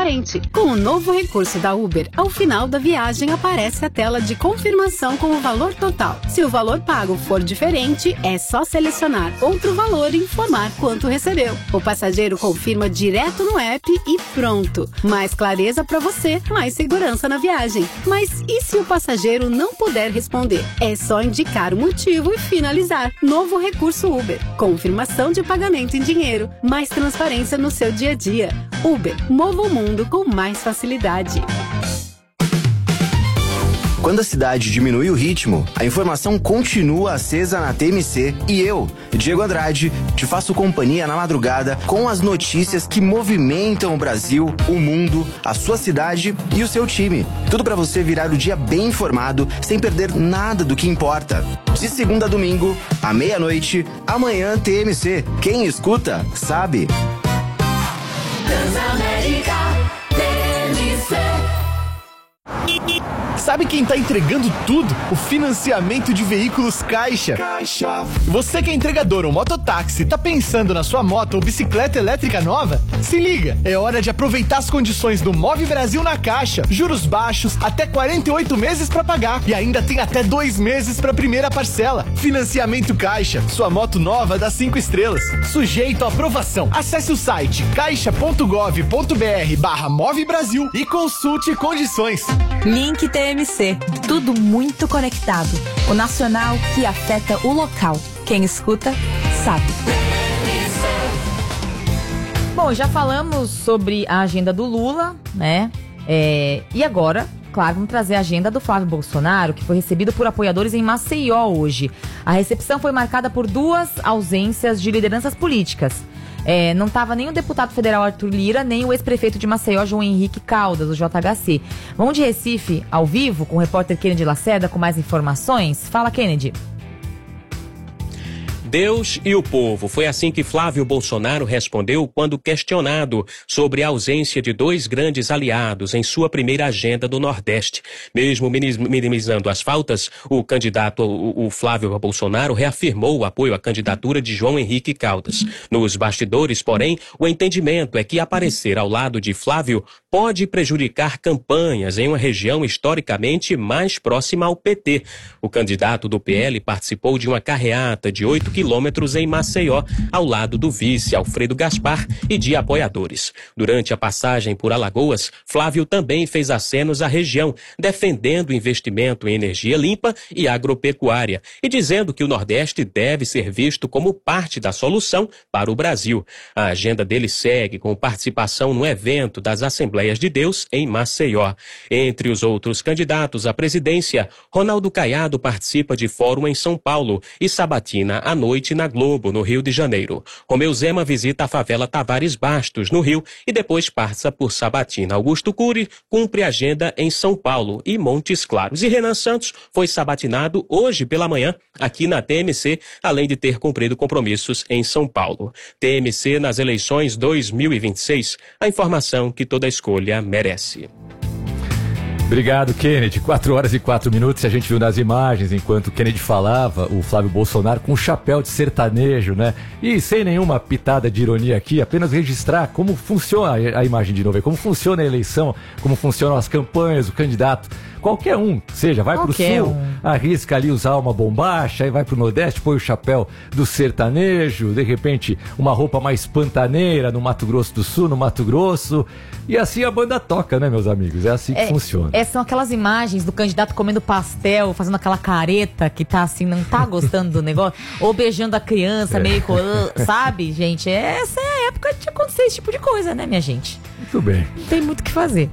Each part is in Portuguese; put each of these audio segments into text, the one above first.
diferente. Com o novo recurso da Uber, ao final da viagem aparece a tela de confirmação com o valor total. Se o valor pago for diferente, é só selecionar outro valor e informar quanto recebeu. O passageiro confirma direto no app e pronto. Mais clareza para você, mais segurança na viagem. Mas e se o passageiro não puder responder? É só indicar o motivo e finalizar. Novo recurso Uber. Confirmação de pagamento em dinheiro. Mais transparência no seu dia a dia. Uber. Mova o mundo com mais facilidade. Quando a cidade diminui o ritmo, a informação continua acesa na TMC e eu, Diego Andrade, te faço companhia na madrugada com as notícias que movimentam o Brasil, o mundo, a sua cidade e o seu time. Tudo para você virar o dia bem informado, sem perder nada do que importa. De segunda a domingo, à meia-noite, amanhã TMC. Quem escuta, sabe. Transamérica, TMC. Sabe quem tá entregando tudo? O financiamento de veículos Caixa. Você que é entregador ou mototáxi, tá pensando na sua moto ou bicicleta elétrica nova? Se liga, é hora de aproveitar as condições do Move Brasil na Caixa. Juros baixos, até 48 meses pra pagar e ainda tem até 2 meses pra primeira parcela. Financiamento Caixa, sua moto nova dá 5 estrelas. Sujeito à aprovação. Acesse o site caixa.gov.br/Move Brasil e consulte condições. Link TMC, tudo muito conectado. O nacional que afeta o local. Quem escuta, sabe. Bom, já falamos sobre a agenda do Lula, né? E agora, claro, vamos trazer a agenda do Flávio Bolsonaro, que foi recebido por apoiadores em Maceió hoje. A recepção foi marcada por 2 ausências de lideranças políticas. Não estava nem o deputado federal Arthur Lira, nem o ex-prefeito de Maceió, João Henrique Caldas, do JHC. Vamos de Recife, ao vivo, com o repórter Kennedy Lacerda, com mais informações. Fala, Kennedy. Deus e o povo. Foi assim que Flávio Bolsonaro respondeu quando questionado sobre a ausência de 2 grandes aliados em sua primeira agenda do Nordeste. Mesmo minimizando as faltas, o candidato, o Flávio Bolsonaro, reafirmou o apoio à candidatura de João Henrique Caldas. Nos bastidores, porém, o entendimento é que aparecer ao lado de Flávio pode prejudicar campanhas em uma região historicamente mais próxima ao PT. O candidato do PL participou de uma carreata de 8 quilômetros em Maceió, ao lado do vice Alfredo Gaspar e de apoiadores. Durante a passagem por Alagoas, Flávio também fez acenos à região, defendendo o investimento em energia limpa e agropecuária e dizendo que o Nordeste deve ser visto como parte da solução para o Brasil. A agenda dele segue com participação no evento das Assembleias de Deus em Maceió. Entre os outros candidatos à presidência, Ronaldo Caiado participa de fórum em São Paulo e sabatina à noite na Globo, no Rio de Janeiro. Romeu Zema visita a favela Tavares Bastos, no Rio, e depois passa por Sabatina. Augusto Cury cumpre agenda em São Paulo e Montes Claros. E Renan Santos foi sabatinado hoje pela manhã aqui na TMC, além de ter cumprido compromissos em São Paulo. TMC nas eleições 2026, a informação que toda escolha merece. Obrigado, Kennedy. 4h04. A gente viu nas imagens, enquanto o Kennedy falava, o Flávio Bolsonaro com um chapéu de sertanejo, né? E sem nenhuma pitada de ironia aqui, apenas registrar como funciona a imagem de novo, como funciona a eleição, como funcionam as campanhas, o candidato. Qualquer um, seja, vai pro sul, arrisca ali usar uma bombacha, aí vai pro Nordeste, põe o chapéu do sertanejo, de repente uma roupa mais pantaneira no Mato Grosso do Sul, no Mato Grosso, e assim a banda toca, né, meus amigos? É assim que funciona. São aquelas imagens do candidato comendo pastel, fazendo aquela careta que tá assim, não tá gostando do negócio, ou beijando a criança, meio, sabe, gente? Essa é a época de acontecer esse tipo de coisa, né, minha gente? Muito bem. Não tem muito o que fazer.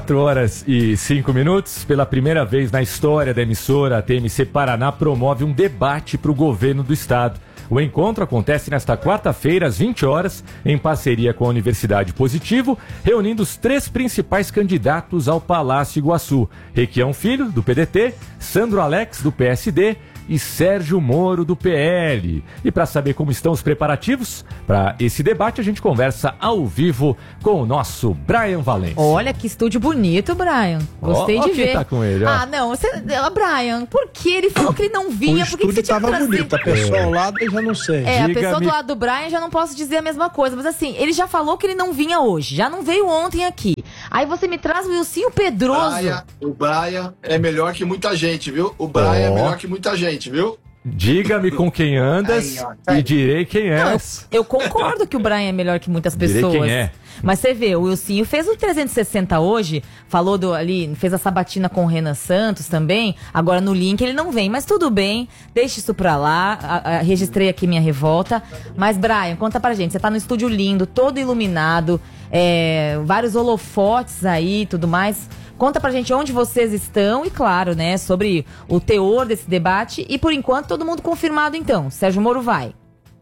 4h05. Pela primeira vez na história da emissora, a TMC Paraná promove um debate para o governo do estado. O encontro acontece nesta quarta-feira, às 20 horas, em parceria com a Universidade Positivo, reunindo os 3 principais candidatos ao Palácio Iguaçu: Requião Filho, do PDT, Sandro Alex, do PSD e Sérgio Moro, do PL. E para saber como estão os preparativos para esse debate, a gente conversa ao vivo com o nosso Brian Valente. Olha que estúdio bonito, Brian. Gostei de ver. Tá com ele, ó. Não, Brian, por que ele falou que ele não vinha? Por que você tinha que trazer? Bonito, a pessoa ao lado eu já não sei. A pessoa do lado do Brian já não posso dizer a mesma coisa, mas assim, ele já falou que ele não vinha hoje, já não veio ontem aqui. Aí você me traz o Wilsinho Pedroso. O Brian é melhor que muita gente, viu? O Brian é melhor que muita gente, viu? Diga-me com quem andas e direi quem és. Eu concordo que o Brian é melhor que muitas pessoas. Direi quem é. Mas você vê, o Wilsinho fez o 360 hoje, falou fez a sabatina com o Renan Santos também. Agora no link ele não vem, mas tudo bem, deixa isso pra lá. Registrei aqui minha revolta. Mas Brian, conta pra gente, você tá no estúdio lindo, todo iluminado, vários holofotes aí e tudo mais. Conta pra gente onde vocês estão e, claro, né, sobre o teor desse debate. E, por enquanto, todo mundo confirmado, então. Sérgio Moro vai.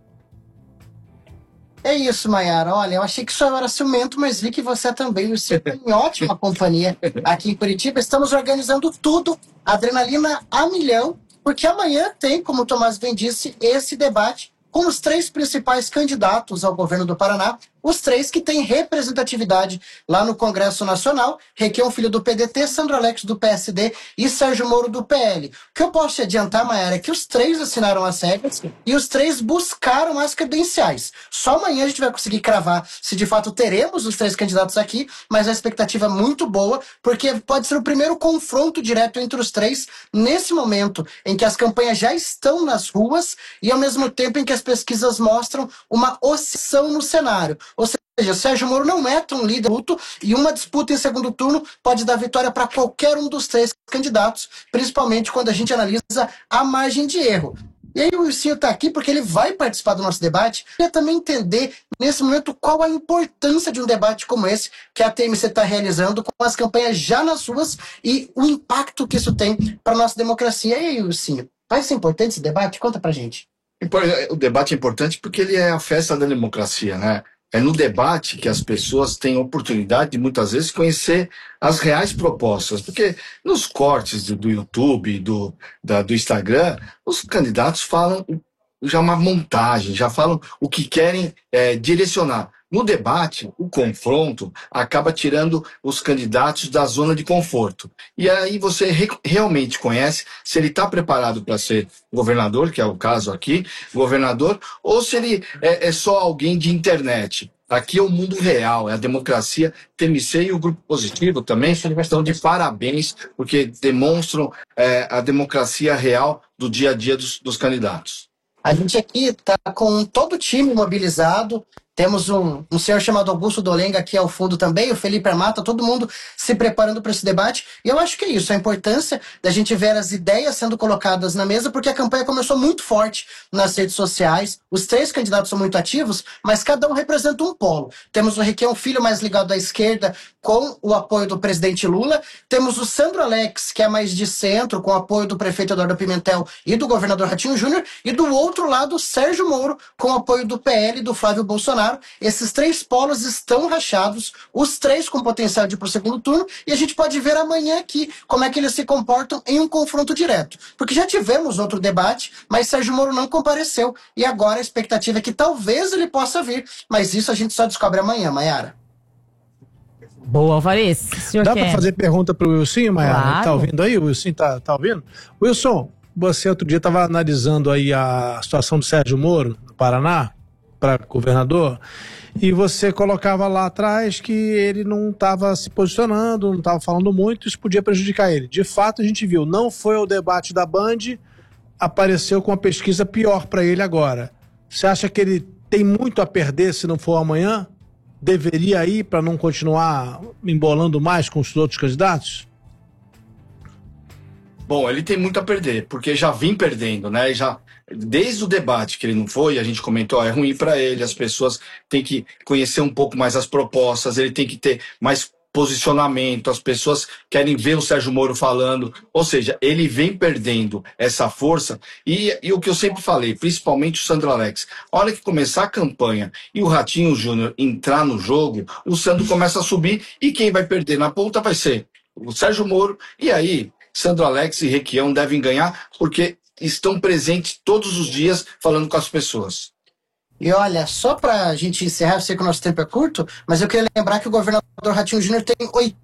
É isso, Mayara. Olha, eu achei que só era ciumento, mas vi que você também, o seu, em ótima companhia aqui em Curitiba. Estamos organizando tudo, adrenalina a milhão, porque amanhã tem, como o Tomás bem disse, esse debate com os 3 principais candidatos ao governo do Paraná, os 3 que têm representatividade lá no Congresso Nacional, Requião Filho do PDT, Sandro Alex do PSD e Sérgio Moro do PL. O que eu posso te adiantar, Mayara, é que os 3 assinaram as regras e os 3 buscaram as credenciais. Só amanhã a gente vai conseguir cravar se de fato teremos os 3 candidatos aqui, mas a expectativa é muito boa, porque pode ser o primeiro confronto direto entre os 3 nesse momento em que as campanhas já estão nas ruas e ao mesmo tempo em que as pesquisas mostram uma oscilação no cenário. Ou seja, Sérgio Moro não é um líder luto e uma disputa em segundo turno pode dar vitória para qualquer um dos 3 candidatos, principalmente quando a gente analisa a margem de erro. E aí o Wilsinho está aqui porque ele vai participar do nosso debate e também entender, nesse momento, qual a importância de um debate como esse que a TMC está realizando com as campanhas já nas ruas e o impacto que isso tem para a nossa democracia. E aí, Wilsinho, vai ser importante esse debate? Conta pra gente. O debate é importante porque ele é a festa da democracia, né? É no debate que as pessoas têm oportunidade de, muitas vezes, conhecer as reais propostas. Porque nos cortes do YouTube, do Instagram, os candidatos falam já uma montagem, já falam o que querem direcionar. No debate, o confronto acaba tirando os candidatos da zona de conforto. E aí você realmente conhece se ele está preparado para ser governador, que é o caso aqui, governador, ou se ele é só alguém de internet. Aqui é o mundo real, é a democracia. TMC e o Grupo Positivo também estão de parabéns, porque demonstram a democracia real do dia a dia dos candidatos. A gente aqui está com todo o time mobilizado. Temos um senhor chamado Augusto Dolenga aqui ao fundo também, o Felipe Armata, todo mundo se preparando para esse debate. E eu acho que é isso, a importância da gente ver as ideias sendo colocadas na mesa, porque a campanha começou muito forte nas redes sociais. Os 3 candidatos são muito ativos, mas cada um representa um polo. Temos o Requião Filho mais ligado à esquerda, com o apoio do presidente Lula. Temos o Sandro Alex, que é mais de centro, com o apoio do prefeito Eduardo Pimentel e do governador Ratinho Júnior. E do outro lado, Sérgio Moro, com o apoio do PL e do Flávio Bolsonaro. Esses 3 polos estão rachados, os 3 com potencial de ir para o segundo turno, e a gente pode ver amanhã aqui como é que eles se comportam em um confronto direto. Porque já tivemos outro debate, mas Sérgio Moro não compareceu, e agora a expectativa é que talvez ele possa vir, mas isso a gente só descobre amanhã, Mayara. Boa, Alvarez. Dá para fazer pergunta pro Wilson, Mayara? Claro. Tá ouvindo aí? O Wilson tá ouvindo? Wilson, você outro dia estava analisando aí a situação do Sérgio Moro, no Paraná, para governador, e você colocava lá atrás que ele não estava se posicionando, não estava falando muito, isso podia prejudicar ele. De fato, a gente viu, não foi ao debate da Band, apareceu com uma pesquisa pior para ele agora. Você acha que ele tem muito a perder se não for amanhã? Deveria ir para não continuar embolando mais com os outros candidatos? Bom, ele tem muito a perder, porque já vim perdendo, né? Desde o debate que ele não foi, a gente comentou, é ruim para ele, as pessoas têm que conhecer um pouco mais as propostas, ele tem que ter mais posicionamento, as pessoas querem ver o Sérgio Moro falando, ou seja, ele vem perdendo essa força, e o que eu sempre falei, principalmente o Sandro Alex, a hora que começar a campanha e o Ratinho Júnior entrar no jogo, o Sandro começa a subir, e quem vai perder na ponta vai ser o Sérgio Moro, e aí Sandro Alex e Requião devem ganhar, porque estão presentes todos os dias falando com as pessoas. E olha, só pra gente encerrar, eu sei que o nosso tempo é curto, mas eu queria lembrar que o governador Ratinho Júnior tem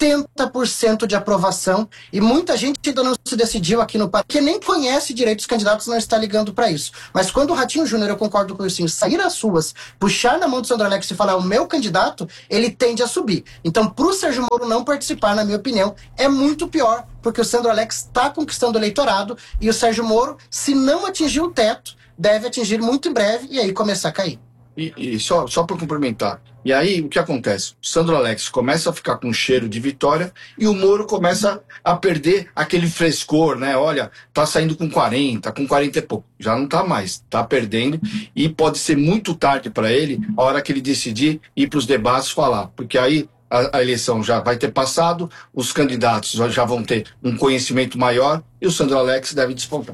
80% de aprovação e muita gente ainda não se decidiu aqui no país, que nem conhece direito os candidatos, não está ligando pra isso. Mas quando o Ratinho Júnior, eu concordo com o Wilson, sair às ruas, puxar na mão do Sandro Alex e falar o meu candidato, ele tende a subir. Então, pro Sérgio Moro não participar, na minha opinião, é muito pior, porque o Sandro Alex está conquistando o eleitorado e o Sérgio Moro, se não atingir o teto, deve atingir muito em breve e aí começar a cair. E só para complementar, e aí o que acontece? O Sandro Alex começa a ficar com cheiro de vitória e o Moro começa a perder aquele frescor, né? Olha, tá saindo com 40 e pouco, já não tá mais, tá perdendo e pode ser muito tarde para ele a hora que ele decidir ir para os debates falar, porque aí a eleição já vai ter passado, os candidatos já vão ter um conhecimento maior e o Sandro Alex deve despontar.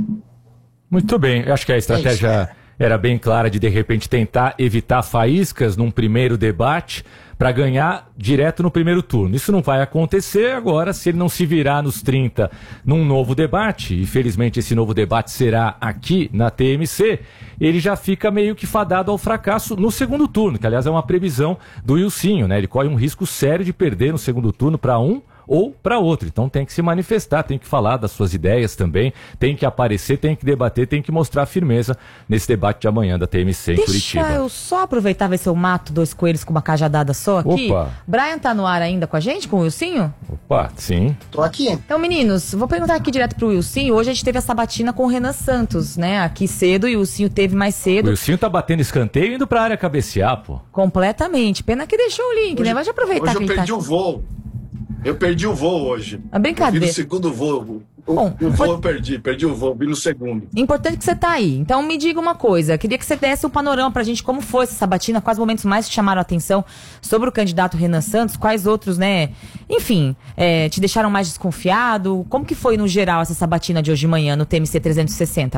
Muito bem, eu acho que a estratégia era bem clara de repente tentar evitar faíscas num primeiro debate para ganhar direto no primeiro turno. Isso não vai acontecer agora se ele não se virar nos 30 num novo debate, e felizmente esse novo debate será aqui na TMC, ele já fica meio que fadado ao fracasso no segundo turno, que aliás é uma previsão do Ilcinho, né? Ele corre um risco sério de perder no segundo turno para um ou para outro. Então tem que se manifestar, tem que falar das suas ideias também, tem que aparecer, tem que debater, tem que mostrar firmeza nesse debate de amanhã da TMC em Curitiba. Deixa eu só aproveitar ver se eu mato 2 coelhos com uma cajadada só aqui. Opa. Brian tá no ar ainda com a gente, com o Wilsinho? Opa, sim. Tô aqui. Então, meninos, vou perguntar aqui direto pro Wilsinho. Hoje a gente teve a sabatina com o Renan Santos, né? Aqui cedo, e o Wilsinho teve mais cedo. O Wilsinho tá batendo escanteio e indo pra área cabecear, pô. Completamente. Pena que deixou o link, né? Vai aproveitar hoje que eu ele perdi tá... o voo. Eu perdi o voo hoje. A brincadeira. Eu vi no segundo voo. Bom, o voo eu perdi o voo, vi no segundo. Importante que você tá aí. Então me diga uma coisa, queria que você desse um panorama pra gente como foi essa sabatina, quais momentos mais te chamaram a atenção sobre o candidato Renan Santos, quais outros, né, enfim, te deixaram mais desconfiado, como que foi no geral essa sabatina de hoje de manhã no TMC 360?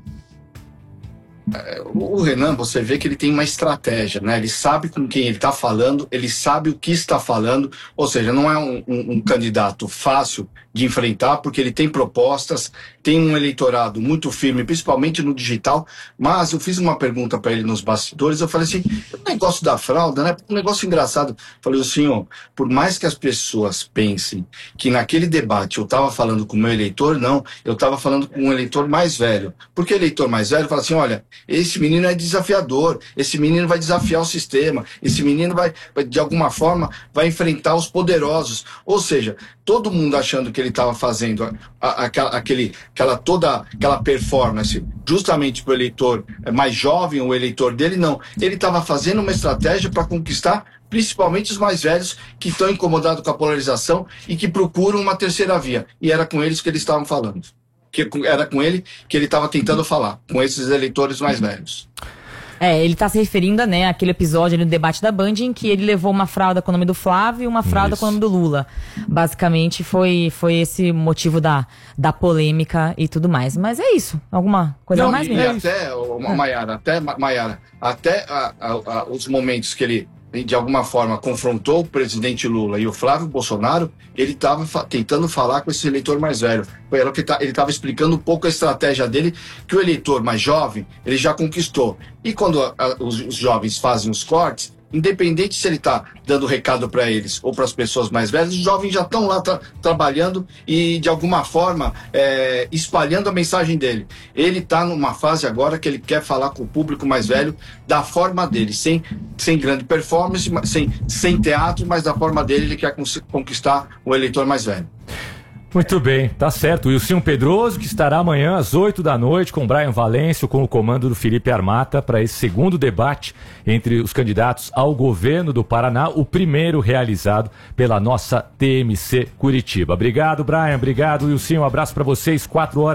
O Renan, você vê que ele tem uma estratégia, né? Ele sabe com quem ele está falando, ele sabe o que está falando, ou seja, não é um candidato fácil de enfrentar, porque ele tem propostas, tem um eleitorado muito firme, principalmente no digital, mas eu fiz uma pergunta para ele nos bastidores, eu falei assim, o negócio da fralda, né? Um negócio engraçado. Eu falei assim, ó, por mais que as pessoas pensem que naquele debate eu estava falando com o meu eleitor, não, eu estava falando com um eleitor mais velho. Porque o eleitor mais velho fala assim, olha, esse menino é desafiador, esse menino vai desafiar o sistema, esse menino vai de alguma forma, vai enfrentar os poderosos. Ou seja, todo mundo achando que ele estava fazendo toda aquela performance justamente para o eleitor mais jovem, o eleitor dele, não. Ele estava fazendo uma estratégia para conquistar principalmente os mais velhos que estão incomodados com a polarização e que procuram uma terceira via. E era com eles que eles estavam falando. Era com ele que ele estava tentando falar, com esses eleitores mais velhos. Ele tá se referindo, né, àquele episódio ali no debate da Band em que ele levou uma fralda com o nome do Flávio e uma fralda com o nome do Lula. Basicamente foi esse motivo da polêmica e tudo mais. Mas é isso. Alguma coisa mais? E até, Maiara, até os momentos que ele de alguma forma confrontou o presidente Lula e o Flávio Bolsonaro, ele estava tentando falar com esse eleitor mais velho. Ele estava explicando um pouco a estratégia dele, que o eleitor mais jovem, ele já conquistou. E quando os jovens fazem os cortes, independente se ele está dando recado para eles ou para as pessoas mais velhas, os jovens já estão lá trabalhando e, de alguma forma, espalhando a mensagem dele. Ele está numa fase agora que ele quer falar com o público mais velho da forma dele, sem grande performance, sem teatro, mas da forma dele ele quer conquistar o eleitor mais velho. Muito bem, tá certo. O Wilson Pedroso, que estará amanhã às 8 da noite com Brian Valêncio, com o comando do Felipe Armata, para esse segundo debate entre os candidatos ao governo do Paraná, o primeiro realizado pela nossa TMC Curitiba. Obrigado, Brian. Obrigado, Wilson. Um abraço para vocês.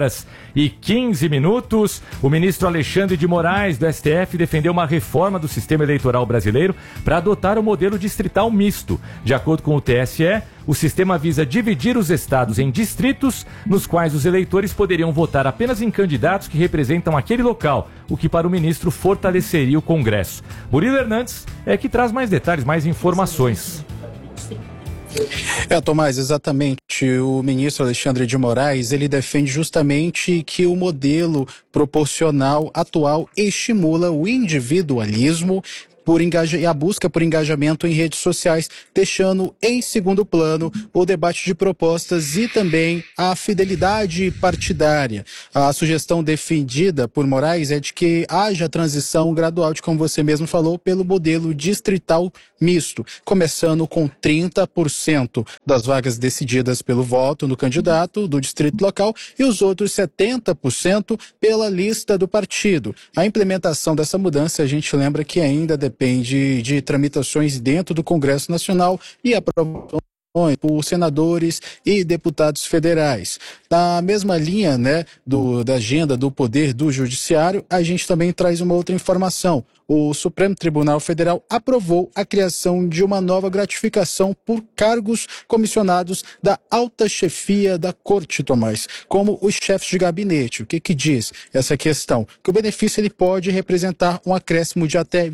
4h15. O ministro Alexandre de Moraes, do STF, defendeu uma reforma do sistema eleitoral brasileiro para adotar o modelo distrital misto. De acordo com o TSE, o sistema visa dividir os estados em distritos, nos quais os eleitores poderiam votar apenas em candidatos que representam aquele local, o que para o ministro fortaleceria o Congresso. Murilo Hernandes é que traz mais detalhes, mais informações. Tomás, exatamente. O ministro Alexandre de Moraes, ele defende justamente que o modelo proporcional atual estimula o individualismo e a busca por engajamento em redes sociais, deixando em segundo plano o debate de propostas e também a fidelidade partidária. A sugestão defendida por Moraes é de que haja transição gradual, como você mesmo falou, pelo modelo distrital misto, começando com 30% das vagas decididas pelo voto no candidato do distrito local e os outros 70% pela lista do partido. A implementação dessa mudança, a gente lembra que ainda depende de tramitações dentro do Congresso Nacional e aprovação por senadores e deputados federais. Na mesma linha, da agenda do Poder do Judiciário, a gente também traz uma outra informação. O Supremo Tribunal Federal aprovou a criação de uma nova gratificação por cargos comissionados da alta chefia da Corte, Tomás, como os chefes de gabinete. O que diz essa questão? Que o benefício ele pode representar um acréscimo de até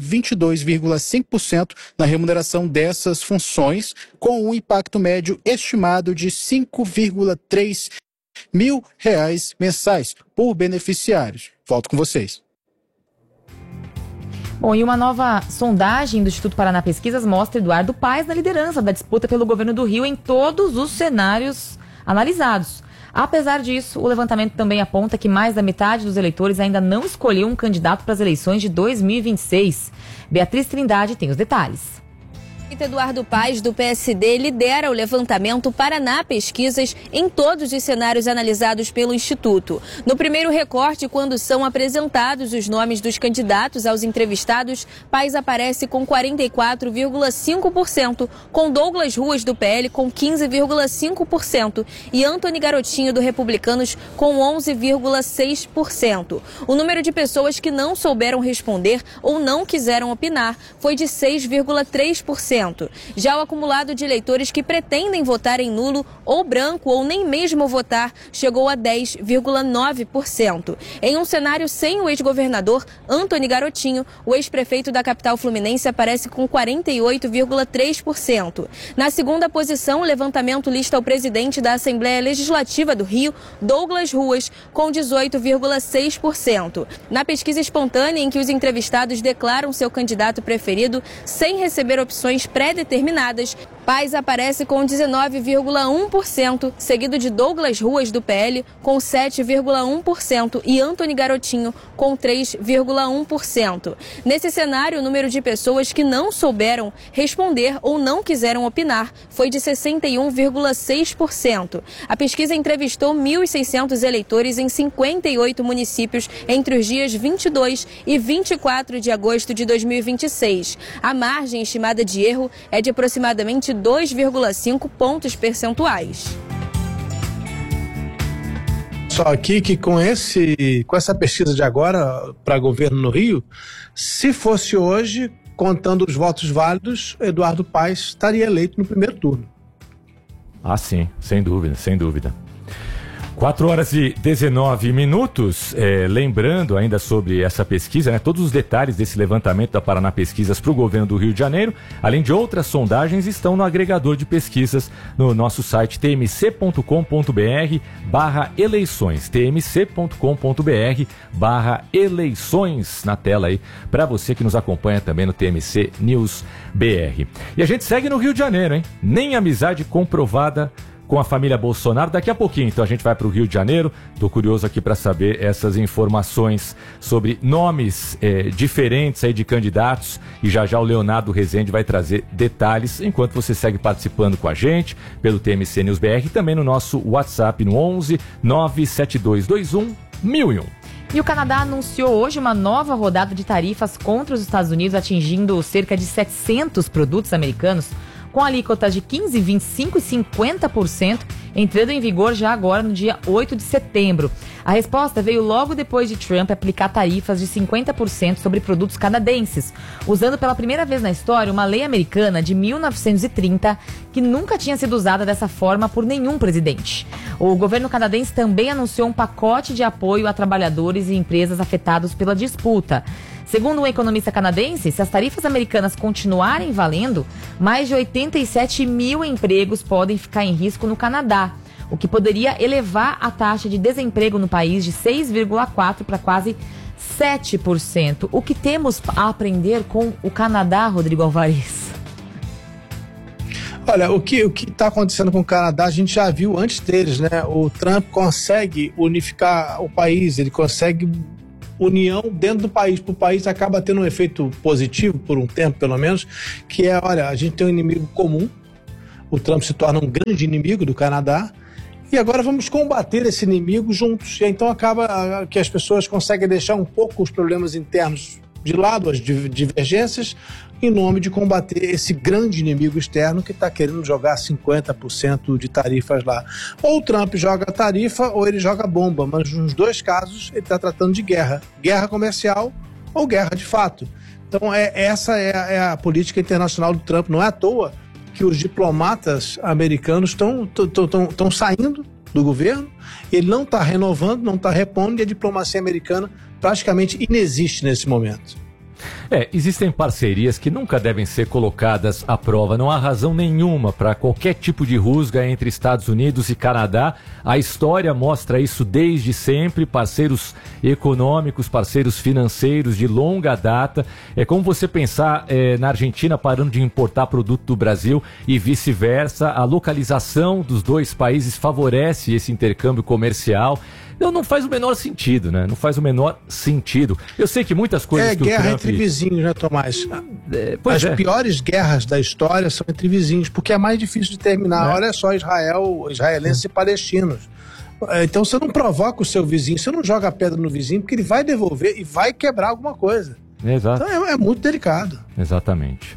22,5% na remuneração dessas funções, com um impacto médio estimado de R$ 5,3 mil mensais por beneficiários. Volto com vocês. Bom, e uma nova sondagem do Instituto Paraná Pesquisas mostra Eduardo Paes na liderança da disputa pelo governo do Rio em todos os cenários analisados. Apesar disso, o levantamento também aponta que mais da metade dos eleitores ainda não escolheu um candidato para as eleições de 2026. Beatriz Trindade tem os detalhes. Eduardo Paes, do PSD, lidera o levantamento Paraná Pesquisas em todos os cenários analisados pelo Instituto. No primeiro recorte, quando são apresentados os nomes dos candidatos aos entrevistados, Paes aparece com 44,5%, com Douglas Ruas, do PL, com 15,5% e Antony Garotinho, do Republicanos, com 11,6%. O número de pessoas que não souberam responder ou não quiseram opinar foi de 6,3%. Já o acumulado de eleitores que pretendem votar em nulo ou branco ou nem mesmo votar chegou a 10,9%. Em um cenário sem o ex-governador Antony Garotinho, o ex-prefeito da capital fluminense aparece com 48,3%. Na segunda posição, o levantamento lista o presidente da Assembleia Legislativa do Rio, Douglas Ruas, com 18,6%. Na pesquisa espontânea, em que os entrevistados declaram seu candidato preferido sem receber opções pré-determinadas, Paes aparece com 19,1%, seguido de Douglas Ruas, do PL, com 7,1% e Antony Garotinho, com 3,1%. Nesse cenário, o número de pessoas que não souberam responder ou não quiseram opinar foi de 61,6%. A pesquisa entrevistou 1.600 eleitores em 58 municípios entre os dias 22 e 24 de agosto de 2026. A margem estimada de erro é de aproximadamente 2,5 pontos percentuais. Só aqui que com essa pesquisa de agora para governo no Rio, se fosse hoje, contando os votos válidos, Eduardo Paes estaria eleito no primeiro turno. Ah, sim, sem dúvida, sem dúvida. 4h19. Lembrando ainda sobre essa pesquisa, todos os detalhes desse levantamento da Paraná Pesquisas para o governo do Rio de Janeiro, além de outras sondagens, estão no agregador de pesquisas no nosso site tmc.com.br/eleições, tmc.com.br/eleições, na tela aí, para você que nos acompanha também no TMC News BR. E a gente segue no Rio de Janeiro, hein? Nem amizade comprovada com a família Bolsonaro. Daqui a pouquinho, então, a gente vai para o Rio de Janeiro. Estou curioso aqui para saber essas informações sobre nomes diferentes aí de candidatos, e já o Leonardo Rezende vai trazer detalhes, enquanto você segue participando com a gente pelo TMC News BR e também no nosso WhatsApp no 11 97221 1001. E o Canadá anunciou hoje uma nova rodada de tarifas contra os Estados Unidos, atingindo cerca de 700 produtos americanos, com alíquotas de 15%, 25% e 50%, entrando em vigor já agora no dia 8 de setembro. A resposta veio logo depois de Trump aplicar tarifas de 50% sobre produtos canadenses, usando pela primeira vez na história uma lei americana de 1930 que nunca tinha sido usada dessa forma por nenhum presidente. O governo canadense também anunciou um pacote de apoio a trabalhadores e empresas afetados pela disputa. Segundo um economista canadense, se as tarifas americanas continuarem valendo, mais de 87 mil empregos podem ficar em risco no Canadá, o que poderia elevar a taxa de desemprego no país de 6,4% para quase 7%. O que temos a aprender com o Canadá, Rodrigo Alvarez? Olha, o que está acontecendo com o Canadá, a gente já viu antes deles, né? O Trump consegue unificar o país, ele consegue união dentro do país. Para o país acaba tendo um efeito positivo, por um tempo pelo menos, que é, olha, a gente tem um inimigo comum, o Trump se torna um grande inimigo do Canadá, e agora vamos combater esse inimigo juntos. E então acaba que as pessoas conseguem deixar um pouco os problemas internos de lado, as divergências, em nome de combater esse grande inimigo externo que está querendo jogar 50% de tarifas lá. Ou o Trump joga tarifa ou ele joga bomba, mas nos dois casos ele está tratando de guerra. Guerra comercial ou guerra de fato. Então essa é a política internacional do Trump. Não é à toa que os diplomatas americanos estão saindo do governo, ele não está renovando, não está repondo, e a diplomacia americana praticamente inexiste nesse momento. Existem parcerias que nunca devem ser colocadas à prova. Não há razão nenhuma para qualquer tipo de rusga entre Estados Unidos e Canadá. A história mostra isso desde sempre. Parceiros econômicos, parceiros financeiros de longa data. É como você pensar na Argentina parando de importar produto do Brasil e vice-versa. A localização dos dois países favorece esse intercâmbio comercial. Não faz o menor sentido, né? Não faz o menor sentido. Eu sei que muitas coisas que o Trump... É guerra entre vizinhos, né, Tomás? As piores guerras da história são entre vizinhos, porque é mais difícil de terminar. Olha só, israelenses e palestinos. Então você não provoca o seu vizinho, você não joga pedra no vizinho, porque ele vai devolver e vai quebrar alguma coisa. Exato. Então é muito delicado. Exatamente.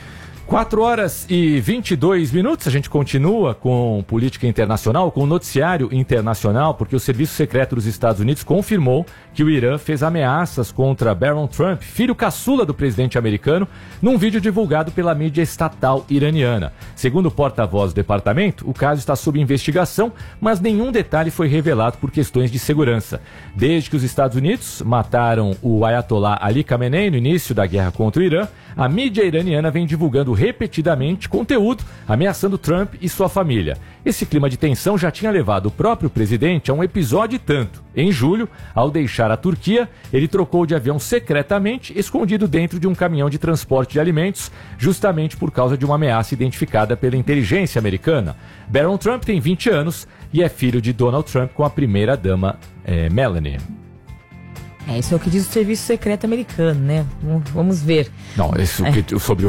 4h22, a gente continua com política internacional, com noticiário internacional, porque o Serviço Secreto dos Estados Unidos confirmou que o Irã fez ameaças contra Barron Trump, filho caçula do presidente americano, num vídeo divulgado pela mídia estatal iraniana. Segundo o porta-voz do departamento, o caso está sob investigação, mas nenhum detalhe foi revelado por questões de segurança. Desde que os Estados Unidos mataram o Ayatollah Ali Khamenei no início da guerra contra o Irã, a mídia iraniana vem divulgando repetidamente conteúdo ameaçando Trump e sua família. Esse clima de tensão já tinha levado o próprio presidente a um episódio e tanto. Em julho, ao deixar a Turquia, ele trocou de avião secretamente, escondido dentro de um caminhão de transporte de alimentos, justamente por causa de uma ameaça identificada pela inteligência americana. Barron Trump tem 20 anos e é filho de Donald Trump com a primeira-dama Melania. Isso é o que diz o Serviço Secreto americano, né? Vamos ver. Não, isso sobre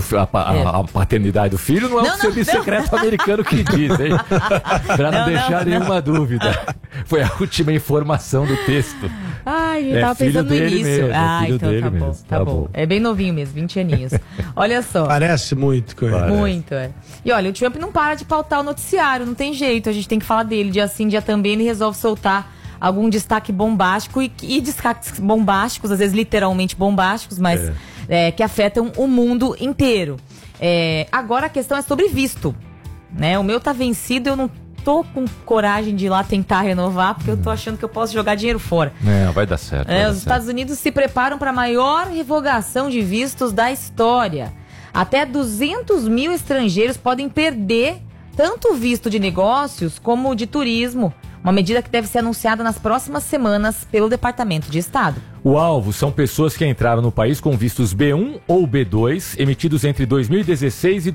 a paternidade do filho não é o Serviço Secreto americano que diz, hein? Para não deixar nenhuma dúvida. Foi a última informação do texto. Eu tava pensando no início. Mesmo, então tá bom, tá bom. É bem novinho mesmo, 20 aninhos. Olha só. Parece muito com ele. Muito, E olha, o Trump não para de pautar o noticiário, não tem jeito, a gente tem que falar dele. Dia sim, dia também, ele resolve soltar algum destaque bombástico e destaques bombásticos, às vezes literalmente bombásticos, mas que afetam o mundo inteiro. Agora a questão é sobre visto, né? O meu tá vencido, eu não tô com coragem de ir lá tentar renovar, porque eu tô achando que eu posso jogar dinheiro fora. Vai dar certo. Os Estados Unidos se preparam para a maior revogação de vistos da história. Até 200 mil estrangeiros podem perder tanto o visto de negócios como o de turismo. Uma medida que deve ser anunciada nas próximas semanas pelo Departamento de Estado. O alvo são pessoas que entraram no país com vistos B1 ou B2, emitidos entre 2016 e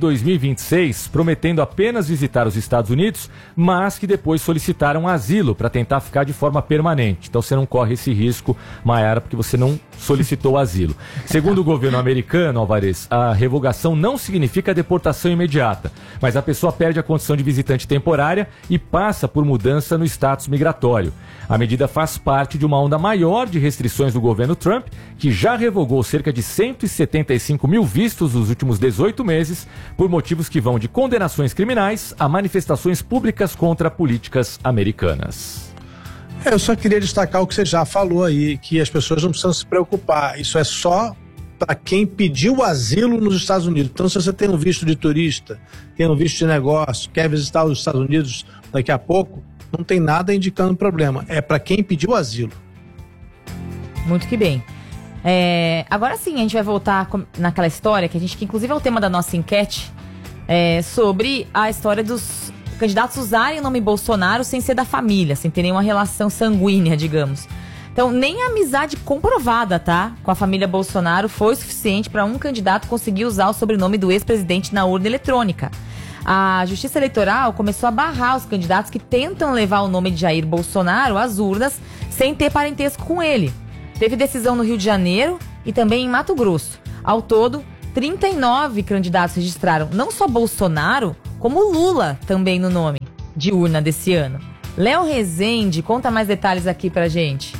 2026, prometendo apenas visitar os Estados Unidos, mas que depois solicitaram asilo para tentar ficar de forma permanente. Então você não corre esse risco, Maiara, porque você não solicitou asilo. Segundo o governo americano, Alvarez, a revogação não significa deportação imediata, mas a pessoa perde a condição de visitante temporária e passa por mudança no status migratório. A medida faz parte de uma onda maior de restrições do governo Trump, que já revogou cerca de 175 mil vistos nos últimos 18 meses, por motivos que vão de condenações criminais a manifestações públicas contra políticas americanas. Eu só queria destacar o que você já falou aí, que as pessoas não precisam se preocupar. Isso é só para quem pediu asilo nos Estados Unidos. Então, se você tem um visto de turista, tem um visto de negócio, quer visitar os Estados Unidos daqui a pouco, não tem nada indicando problema. É para quem pediu asilo. Muito que bem. Agora sim, a gente vai voltar naquela história que inclusive é o tema da nossa enquete, sobre a história dos candidatos usarem o nome Bolsonaro sem ser da família, sem ter nenhuma relação sanguínea, digamos. Então, nem a amizade comprovada, tá, com a família Bolsonaro foi suficiente para um candidato conseguir usar o sobrenome do ex-presidente na urna eletrônica. A Justiça Eleitoral começou a barrar os candidatos que tentam levar o nome de Jair Bolsonaro às urnas sem ter parentesco com ele. Teve decisão no Rio de Janeiro e também em Mato Grosso. Ao todo, 39 candidatos registraram não só Bolsonaro, como Lula também no nome de urna desse ano. Léo Rezende, conta mais detalhes aqui pra gente.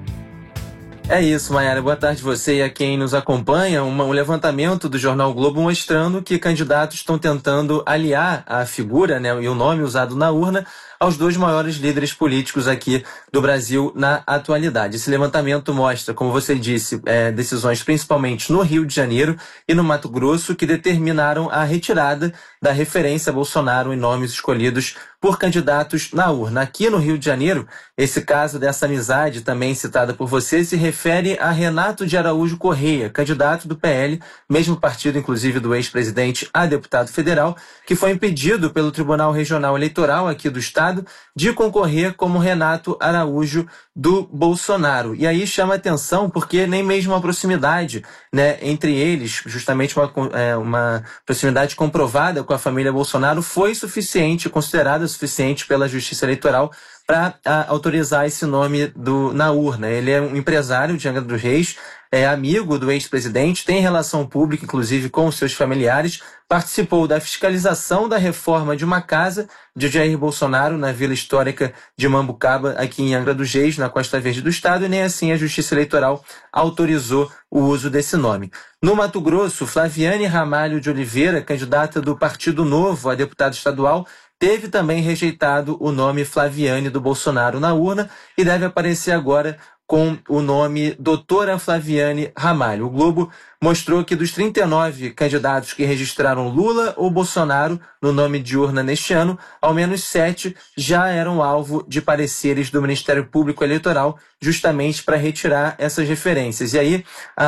É isso, Mayara. Boa tarde você e a quem nos acompanha. Um levantamento do Jornal o Globo mostrando que candidatos estão tentando aliar a figura, né, e o nome usado na urna aos dois maiores líderes políticos aqui do Brasil na atualidade. Esse levantamento mostra, como você disse, decisões principalmente no Rio de Janeiro e no Mato Grosso que determinaram a retirada da referência a Bolsonaro em nomes escolhidos por candidatos na urna. Aqui no Rio de Janeiro, esse caso dessa amizade também citada por você se refere a Renato de Araújo Correia, candidato do PL, mesmo partido inclusive do ex-presidente a deputado federal, que foi impedido pelo Tribunal Regional Eleitoral aqui do estado de concorrer como Renato Araújo do Bolsonaro. E aí chama atenção porque nem mesmo a proximidade, né, entre eles, justamente uma proximidade comprovada com a família Bolsonaro, foi suficiente, considerada suficiente pela Justiça Eleitoral para autorizar esse nome na urna. Ele é um empresário de Angra dos Reis, é amigo do ex-presidente, tem relação pública, inclusive, com os seus familiares, participou da fiscalização da reforma de uma casa de Jair Bolsonaro na Vila Histórica de Mambucaba, aqui em Angra dos Reis, na Costa Verde do Estado, e nem assim a Justiça Eleitoral autorizou o uso desse nome. No Mato Grosso, Flaviane Ramalho de Oliveira, candidata do Partido Novo a deputado estadual, teve também rejeitado o nome Flaviane do Bolsonaro na urna e deve aparecer agora com o nome Doutora Flaviane Ramalho. O Globo mostrou que dos 39 candidatos que registraram Lula ou Bolsonaro no nome de urna neste ano, ao menos 7 já eram alvo de pareceres do Ministério Público Eleitoral, justamente para retirar essas referências. E aí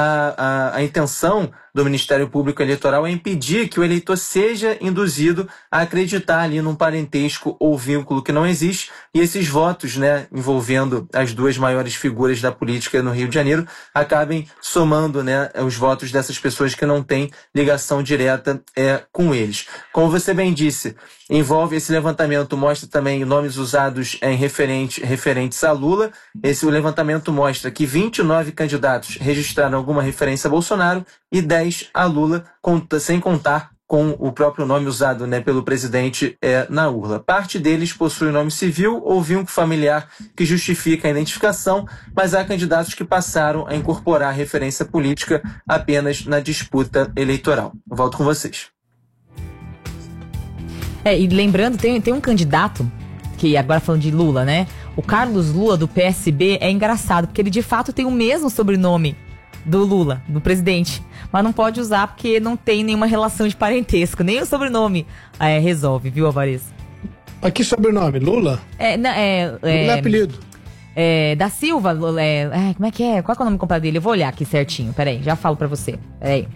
a intenção do Ministério Público Eleitoral é impedir que o eleitor seja induzido a acreditar ali num parentesco ou vínculo que não existe, e esses votos, né, envolvendo as duas maiores figuras da política no Rio de Janeiro, acabem somando, né, os votos dessas pessoas que não têm ligação direta com eles. Como você bem disse, envolve esse levantamento, mostra também nomes usados em referentes a Lula. O levantamento mostra que 29 candidatos registraram alguma referência a Bolsonaro e 10 a Lula, sem contar com o próprio nome usado, né, pelo presidente na urna. Parte deles possui nome civil ou vínculo familiar que justifica a identificação, mas há candidatos que passaram a incorporar a referência política apenas na disputa eleitoral. Eu volto com vocês. E lembrando, tem um candidato, que agora falando de Lula, né? O Carlos Lula, do PSB, é engraçado, porque ele de fato tem o mesmo sobrenome do Lula, do presidente. Mas não pode usar porque não tem nenhuma relação de parentesco. Nem o sobrenome resolve, viu, Alvarez? Mas que sobrenome? Lula? Lula é apelido. Da Silva, como é que é? Qual é o nome completo dele? Eu vou olhar aqui certinho, peraí, já falo pra você. Peraí.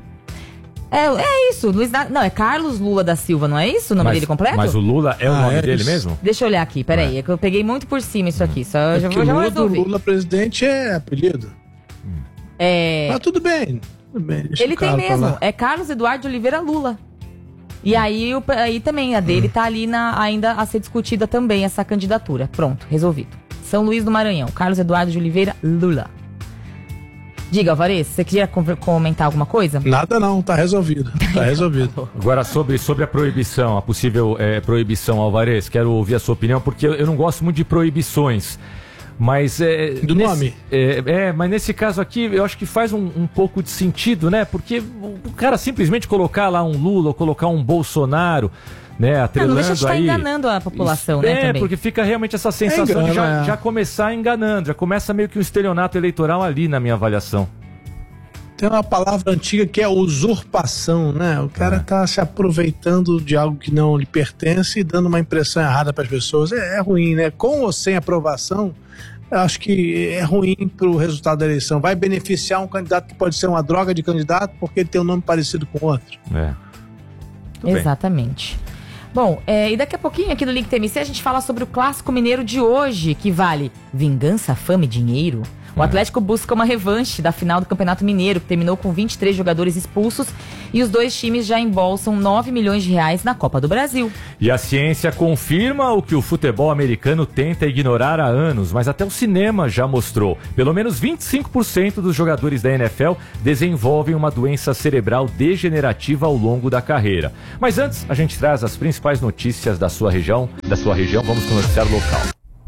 É isso, é Carlos Lula da Silva, não é isso o nome dele completo? Mas o Lula é o nome dele mesmo? Deixa eu olhar aqui, peraí, é que eu peguei muito por cima isso aqui, só já vou resolver. O Lula presidente é apelido. Mas tudo bem. Ele tem mesmo, é Carlos Eduardo de Oliveira Lula. E aí também a dele tá ali ainda a ser discutida também, essa candidatura. Pronto, resolvido. São Luís do Maranhão, Carlos Eduardo de Oliveira Lula. Diga, Alvarez, você queria comentar alguma coisa? Nada não, tá resolvido. Tá resolvido. Agora, sobre a proibição, a possível proibição, Alvarez, quero ouvir a sua opinião, porque eu não gosto muito de proibições. Mas nome? Mas nesse caso aqui, eu acho que faz um pouco de sentido, né? Porque o cara simplesmente colocar lá um Lula ou colocar um Bolsonaro, né, atrelando não deixa de estar aí, enganando a população, né, também. Porque fica realmente essa sensação de já começar enganando, já começa meio que um estelionato eleitoral ali, na minha avaliação. Tem uma palavra antiga que é usurpação, né? O cara tá se aproveitando de algo que não lhe pertence e dando uma impressão errada para as pessoas. É ruim, né? Com ou sem aprovação, eu acho que é ruim para o resultado da eleição. Vai beneficiar um candidato que pode ser uma droga de candidato porque ele tem um nome parecido com outro. Exatamente. Bom, e daqui a pouquinho aqui no Link TMC a gente fala sobre o Clássico Mineiro de hoje, que vale vingança, fama e dinheiro. O Atlético busca uma revanche da final do Campeonato Mineiro, que terminou com 23 jogadores expulsos, e os dois times já embolsam 9 milhões de reais na Copa do Brasil. E a ciência confirma o que o futebol americano tenta ignorar há anos, mas até o cinema já mostrou. Pelo menos 25% dos jogadores da NFL desenvolvem uma doença cerebral degenerativa ao longo da carreira. Mas antes, a gente traz as principais notícias da sua região. Vamos com o noticiário local.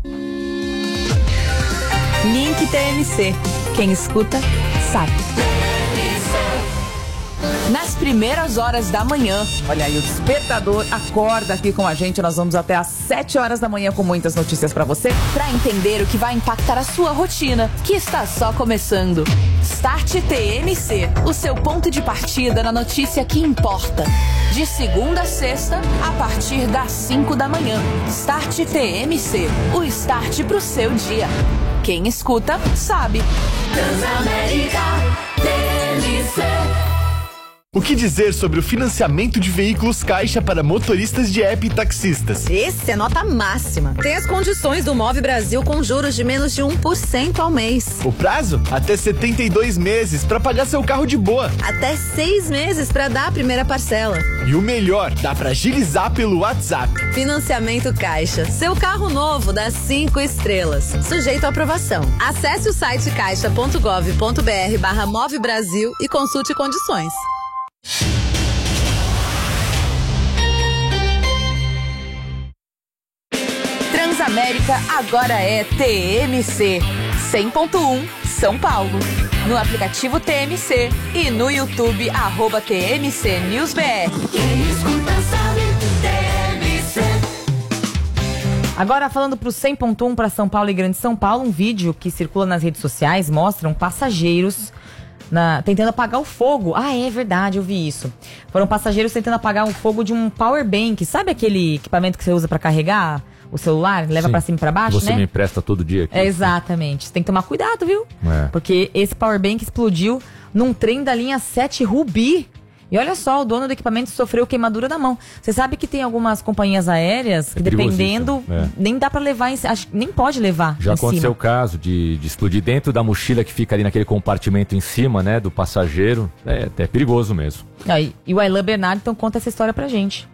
Link TMC. Quem escuta, sabe. Nas primeiras horas da manhã. Olha aí, o despertador acorda aqui com a gente. Nós vamos até às 7 horas da manhã com muitas notícias pra você. Pra entender o que vai impactar a sua rotina, que está só começando. Start TMC, o seu ponto de partida na notícia que importa. De segunda a sexta, a partir das 5 da manhã. Start TMC, o start pro seu dia. Quem escuta, sabe. Transamérica TMC. O que dizer sobre o financiamento de veículos Caixa para motoristas de app e taxistas? Esse é nota máxima. Tem as condições do Move Brasil com juros de menos de 1% ao mês. O prazo? Até 72 meses para pagar seu carro de boa. Até 6 meses para dar a primeira parcela. E o melhor, dá para agilizar pelo WhatsApp. Financiamento Caixa. Seu carro novo dá 5 estrelas. Sujeito à aprovação. Acesse o site caixa.gov.br/Move Brasil e consulte condições. Transamérica agora é TMC 100.1 São Paulo. No aplicativo TMC e no YouTube @TMC News BR. Quem escuta sabe, TMC. Agora falando para o 100.1 para São Paulo e Grande São Paulo, um vídeo que circula nas redes sociais mostra passageiros tentando apagar o fogo. Ah, é verdade, eu vi isso. Foram passageiros tentando apagar o fogo de um power bank. Sabe aquele equipamento que você usa para carregar o celular? Leva para cima e para baixo, você me empresta todo dia aqui. Exatamente. Você tem que tomar cuidado, viu? Porque esse power bank explodiu num trem da linha 7 Rubi. E olha só, o dono do equipamento sofreu queimadura na mão. Você sabe que tem algumas companhias aéreas que, dependendo, nem dá pra levar, nem pode levar. Já aconteceu o caso de explodir dentro da mochila que fica ali naquele compartimento em cima, né, do passageiro. É até perigoso mesmo. E o Ailan Bernardo então conta essa história pra gente.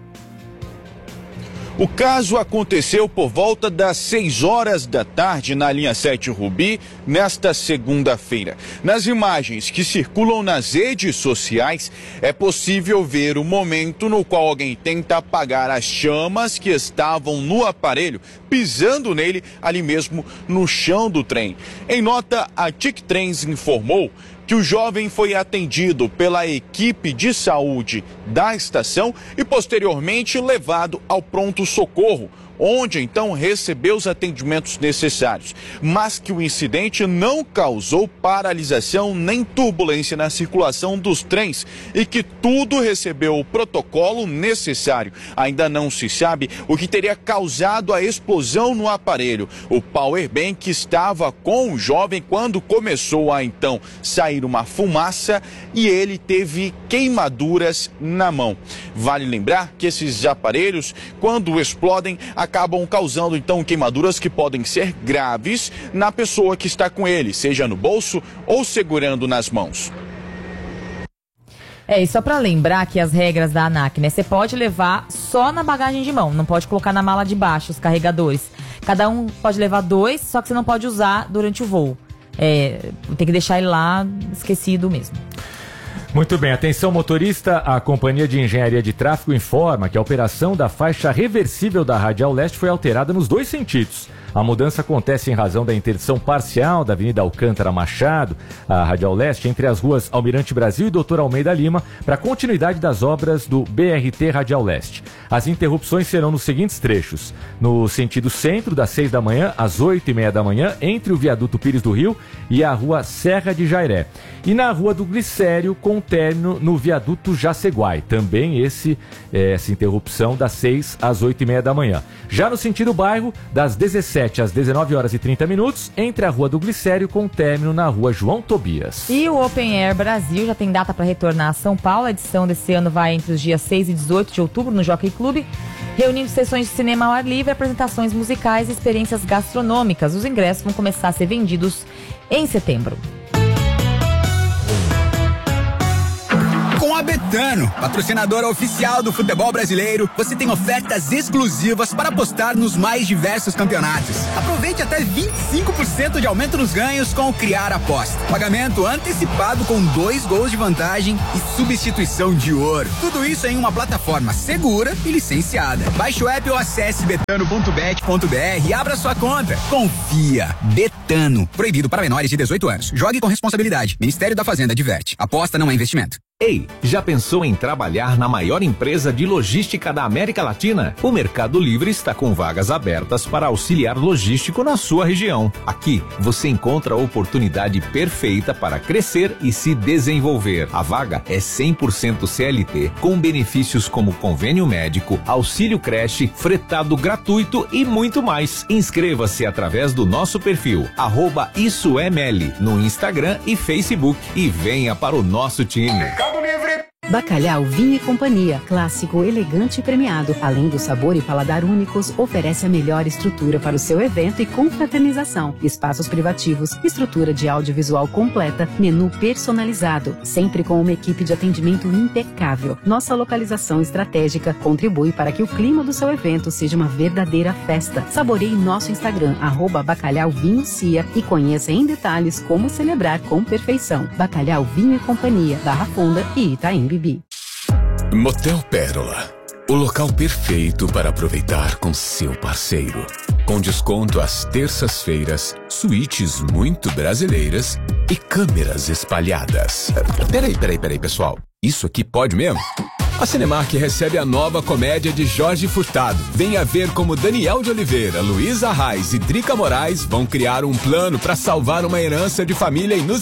O caso aconteceu por volta das 6 horas da tarde na linha 7 Rubi, nesta segunda-feira. Nas imagens que circulam nas redes sociais, é possível ver o momento no qual alguém tenta apagar as chamas que estavam no aparelho, pisando nele ali mesmo no chão do trem. Em nota, a TIC Trens informou que o jovem foi atendido pela equipe de saúde da estação e posteriormente levado ao pronto-socorro, onde então recebeu os atendimentos necessários, mas que o incidente não causou paralisação nem turbulência na circulação dos trens e que tudo recebeu o protocolo necessário. Ainda não se sabe o que teria causado a explosão no aparelho. O powerbank estava com o jovem quando começou a então sair uma fumaça e ele teve queimaduras na mão. Vale lembrar que esses aparelhos, quando explodem, acabam causando então queimaduras que podem ser graves na pessoa que está com ele, seja no bolso ou segurando nas mãos. E só pra lembrar que as regras da ANAC, né? Você pode levar só na bagagem de mão, não pode colocar na mala de baixo os carregadores. Cada um pode levar 2, só que você não pode usar durante o voo. Tem que deixar ele lá esquecido mesmo. Muito bem, atenção motorista, a Companhia de Engenharia de Tráfego informa que a operação da faixa reversível da Radial Leste foi alterada nos 2 sentidos. A mudança acontece em razão da interdição parcial da Avenida Alcântara Machado, a Radial Leste, entre as ruas Almirante Brasil e Doutor Almeida Lima, para a continuidade das obras do BRT Radial Leste. As interrupções serão nos seguintes trechos: no sentido centro, das 6 da manhã às 8h30 da manhã, entre o viaduto Pires do Rio e a rua Serra de Jairé. E na rua do Glicério, com término no viaduto Jaceguai. Também essa interrupção das 6 às 8h30 da manhã. Já no sentido bairro, das 17 17 às 19 horas e 30 minutos, entre a Rua do Glicério com término na Rua João Tobias. E o Open Air Brasil já tem data para retornar a São Paulo. A edição desse ano vai entre os dias 6 e 18 de outubro no Jockey Club, reunindo sessões de cinema ao ar livre, apresentações musicais e experiências gastronômicas. Os ingressos vão começar a ser vendidos em setembro. Com a Betano, patrocinadora oficial do futebol brasileiro, você tem ofertas exclusivas para apostar nos mais diversos campeonatos. Aproveite até 25% de aumento nos ganhos com o Criar Aposta. Pagamento antecipado com 2 gols de vantagem e substituição de ouro. Tudo isso em uma plataforma segura e licenciada. Baixe o app ou acesse betano.bet.br e abra sua conta. Confia. Betano. Proibido para menores de 18 anos. Jogue com responsabilidade. Ministério da Fazenda adverte. Aposta não é investimento. Ei, já pensou em trabalhar na maior empresa de logística da América Latina? O Mercado Livre está com vagas abertas para auxiliar logístico na sua região. Aqui, você encontra a oportunidade perfeita para crescer e se desenvolver. A vaga é 100% CLT, com benefícios como convênio médico, auxílio creche, fretado gratuito e muito mais. Inscreva-se através do nosso perfil, @IssoEML, no Instagram e Facebook e venha para o nosso time. Bacalhau Vinho e Companhia, clássico, elegante e premiado. Além do sabor e paladar únicos, oferece a melhor estrutura para o seu evento e confraternização. Espaços privativos, estrutura de audiovisual completa, menu personalizado, sempre com uma equipe de atendimento impecável. Nossa localização estratégica contribui para que o clima do seu evento seja uma verdadeira festa. Saboreie nosso Instagram, @bacalhauvinhocia e conheça em detalhes como celebrar com perfeição. Bacalhau Vinho e Companhia, Barra Funda e Itaim Bibi. Motel Pérola, o local perfeito para aproveitar com seu parceiro. Com desconto às terças-feiras, suítes muito brasileiras e câmeras espalhadas. Peraí, pessoal. Isso aqui pode mesmo? A Cinemark recebe a nova comédia de Jorge Furtado. Venha ver como Daniel de Oliveira, Luísa Reis e Drica Moraes vão criar um plano para salvar uma herança de família inusitada.